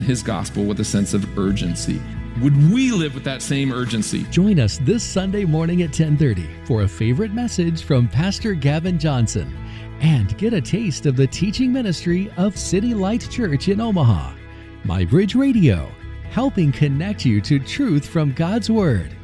his gospel with a sense of urgency. Would we live with that same urgency? Join us this Sunday morning at 10:30 for a favorite message from Pastor Gavin Johnson and get a taste of the teaching ministry of City Light Church in Omaha. My Bridge Radio, helping connect you to truth from God's Word.